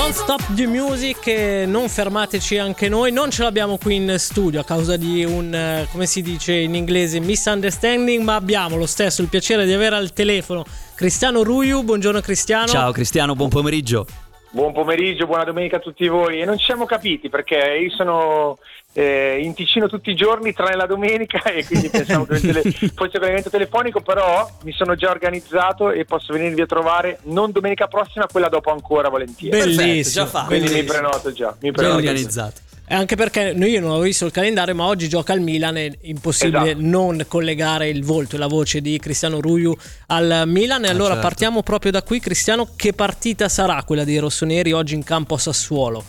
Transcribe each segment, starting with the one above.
Don't Stop the Music, non fermateci anche noi. Non ce l'abbiamo qui in studio a causa di un, come si dice in inglese, misunderstanding, ma abbiamo lo stesso il piacere di avere al telefono Cristiano Ruju. Buongiorno Cristiano. Ciao Cristiano, buon pomeriggio. Buon pomeriggio, buona domenica a tutti voi. E non ci siamo capiti perché io sono in Ticino tutti i giorni tranne la domenica e quindi pensavo che fosse un collegamento telefonico, però mi sono già organizzato e posso venirvi a trovare non domenica prossima, quella dopo ancora volentieri. Bellissimo, già fatto. Quindi mi prenoto già. Organizzato. Anche perché io non avevo visto il calendario, ma oggi gioca il Milan, è impossibile non collegare il volto e la voce di Cristiano Ruju al Milan. E allora certo. Partiamo proprio da qui. Cristiano, che partita sarà quella dei rossoneri oggi in campo a Sassuolo?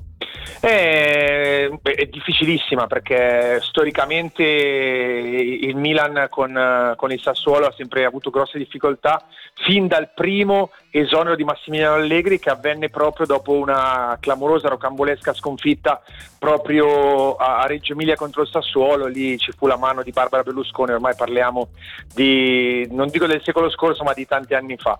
È difficilissima perché storicamente il Milan con il Sassuolo ha sempre avuto grosse difficoltà fin dal primo esonero di Massimiliano Allegri, che avvenne proprio dopo una clamorosa rocambolesca sconfitta proprio a Reggio Emilia contro il Sassuolo. Lì ci fu la mano di Barbara Berlusconi, ormai parliamo di, non dico del secolo scorso, ma di tanti anni fa.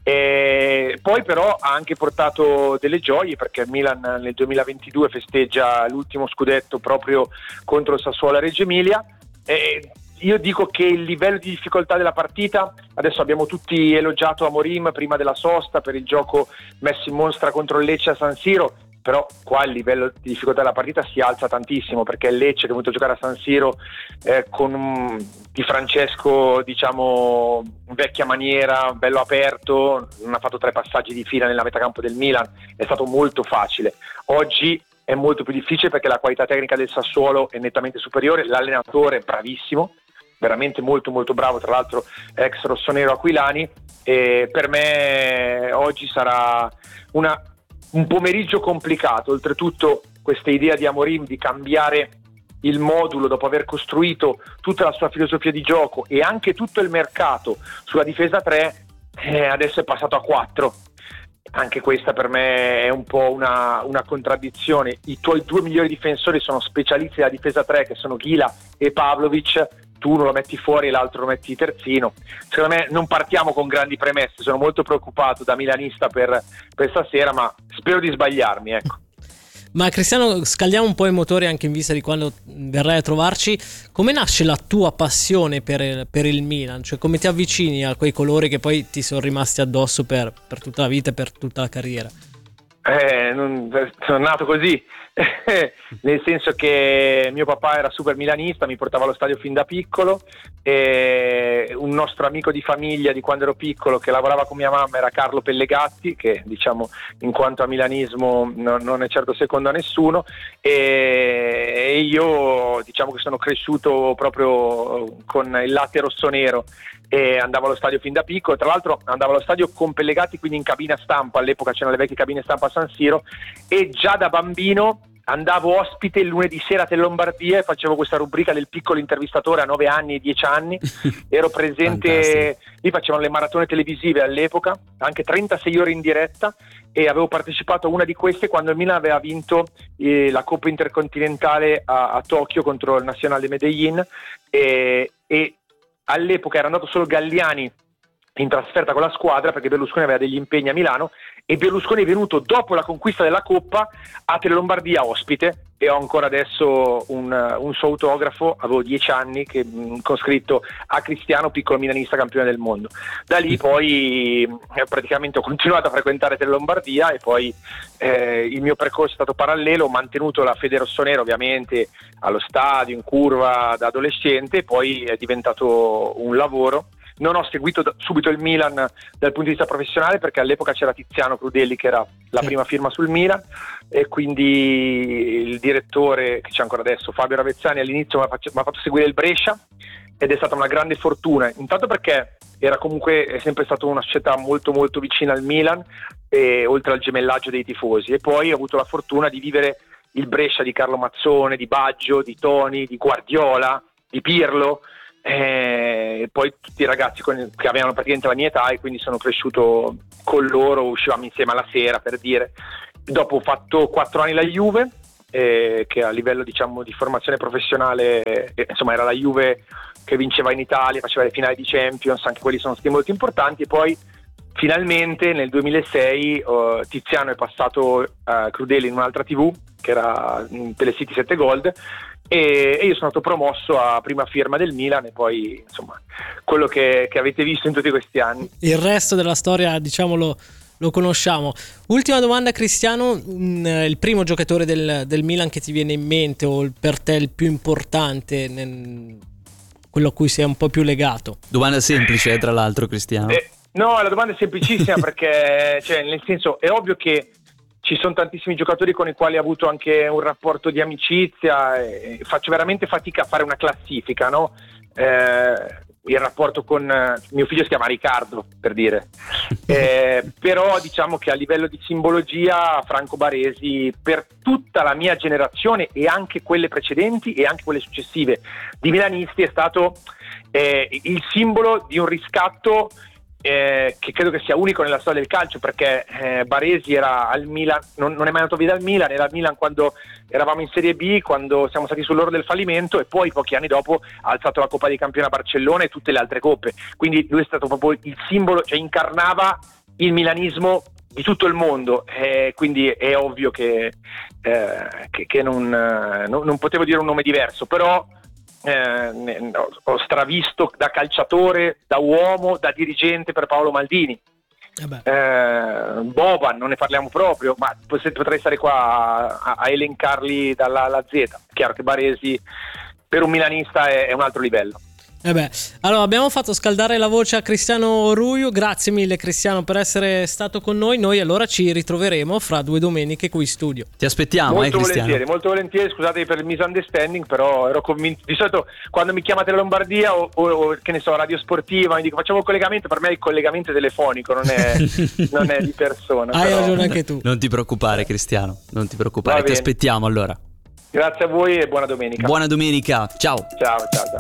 E poi però ha anche portato delle gioie perché il Milan nel 2022 festeggia l'ultimo scudetto proprio contro il Sassuolo a Reggio Emilia. E io dico che il livello di difficoltà della partita, adesso abbiamo tutti elogiato Amorim prima della sosta per il gioco messo in mostra contro il Lecce a San Siro, però qua il livello di difficoltà della partita si alza tantissimo perché il Lecce, che è venuto a giocare a San Siro con Di Francesco, diciamo vecchia maniera, bello aperto, non ha fatto 3 passaggi di fila nella metacampo del Milan, è stato molto facile. Oggi è molto più difficile perché la qualità tecnica del Sassuolo è nettamente superiore, l'allenatore è bravissimo, veramente molto molto bravo, tra l'altro ex rossonero Aquilani, e per me oggi sarà un pomeriggio complicato. Oltretutto questa idea di Amorim di cambiare il modulo dopo aver costruito tutta la sua filosofia di gioco e anche tutto il mercato sulla difesa 3, adesso è passato a 4. Anche questa per me è un po' una contraddizione. I tuoi 2 migliori difensori sono specialisti della difesa 3, che sono Ghila e Pavlovic, tu uno lo metti fuori e l'altro lo metti terzino. Secondo me non partiamo con grandi premesse, sono molto preoccupato da milanista per stasera, ma spero di sbagliarmi, ecco. Ma Cristiano, scaldiamo un po' i motori anche in vista di quando verrai a trovarci. Come nasce la tua passione per il Milan? Cioè, come ti avvicini a quei colori che poi ti sono rimasti addosso per tutta la vita e per tutta la carriera? Sono nato così, nel senso che mio papà era super milanista, mi portava allo stadio fin da piccolo, e un nostro amico di famiglia di quando ero piccolo che lavorava con mia mamma era Carlo Pellegatti, che diciamo in quanto a milanismo non è certo secondo a nessuno, e io diciamo che sono cresciuto proprio con il latte rossonero e andavo allo stadio fin da piccolo. Tra l'altro andavo allo stadio con Pellegatti, quindi in cabina stampa, all'epoca c'erano le vecchie cabine stampa a San Siro, e già da bambino andavo ospite il lunedì sera a Telelombardia e facevo questa rubrica del piccolo intervistatore a 9 anni e 10 anni, ero presente lì, facevano le maratone televisive all'epoca, anche 36 ore in diretta, e avevo partecipato a una di queste quando il Milan aveva vinto la Coppa Intercontinentale a Tokyo contro il Nacional de Medellin, e all'epoca era andato solo Galliani in trasferta con la squadra perché Berlusconi aveva degli impegni a Milano, e Berlusconi è venuto dopo la conquista della Coppa a Telelombardia ospite, e ho ancora adesso un suo autografo, avevo 10 anni, con scritto a Cristiano, piccolo milanista campione del mondo. Da lì poi praticamente ho continuato a frequentare Telelombardia, e poi il mio percorso è stato parallelo, ho mantenuto la fede rossonera ovviamente allo stadio, in curva da adolescente, poi è diventato un lavoro. Non ho seguito subito il Milan dal punto di vista professionale perché all'epoca c'era Tiziano Crudelli che era la prima firma sul Milan, e quindi il direttore, che c'è ancora adesso, Fabio Ravezzani, all'inizio mi ha fatto seguire il Brescia, ed è stata una grande fortuna, intanto perché era comunque è sempre stata una società molto molto vicina al Milan, e oltre al gemellaggio dei tifosi, e poi ho avuto la fortuna di vivere il Brescia di Carlo Mazzone, di Baggio, di Toni, di Guardiola, di Pirlo, e poi tutti i ragazzi che avevano praticamente la mia età, e quindi sono cresciuto con loro, uscivamo insieme alla sera, per dire. Dopo ho fatto 4 anni la Juve, che a livello diciamo di formazione professionale insomma era la Juve che vinceva in Italia, faceva le finali di Champions, anche quelli sono stati molto importanti, e poi finalmente nel 2006 Tiziano è passato Crudeli in un'altra TV, che era Telecity 7 Gold, e io sono stato promosso a prima firma del Milan, e poi insomma quello che avete visto in tutti questi anni. Il resto della storia, diciamolo, lo conosciamo. Ultima domanda, Cristiano, il primo giocatore del Milan che ti viene in mente, o per te il più importante, quello a cui sei un po' più legato? Domanda semplice, tra l'altro, Cristiano. No, la domanda è semplicissima perché, cioè, nel senso, è ovvio che ci sono tantissimi giocatori con i quali ho avuto anche un rapporto di amicizia, e faccio veramente fatica a fare una classifica, no? Il rapporto con mio figlio si chiama Riccardo, per dire, però diciamo che a livello di simbologia Franco Baresi, per tutta la mia generazione e anche quelle precedenti e anche quelle successive di milanisti, è stato il simbolo di un riscatto che credo che sia unico nella storia del calcio, perché Baresi era al Milan, non è mai andato via dal Milan, era al Milan quando eravamo in Serie B, quando siamo stati sull'orlo del fallimento, e poi pochi anni dopo ha alzato la Coppa dei Campioni a Barcellona e tutte le altre coppe, quindi lui è stato proprio il simbolo, cioè incarnava il milanismo di tutto il mondo, quindi è ovvio che non potevo dire un nome diverso, però ho stravisto da calciatore, da uomo, da dirigente per Paolo Maldini. Boban, non ne parliamo proprio, ma potrei stare qua a elencarli dalla alla Z. Chiaro che Baresi per un milanista è un altro livello. Allora abbiamo fatto scaldare la voce a Cristiano Ruju. Grazie mille, Cristiano, per essere stato con noi. Noi allora ci ritroveremo fra 2 domeniche qui in studio. Ti aspettiamo, Cristiano. Molto volentieri, scusate per il misunderstanding, però ero convinto. Di solito quando mi chiamate la Lombardia o che ne so, Radio Sportiva, mi dico facciamo un collegamento, per me il collegamento è telefonico, non è di persona. Hai ragione anche tu. Non ti preoccupare, Cristiano, non ti preoccupare, ti aspettiamo allora. Grazie a voi e buona domenica. Buona domenica, ciao. Ciao.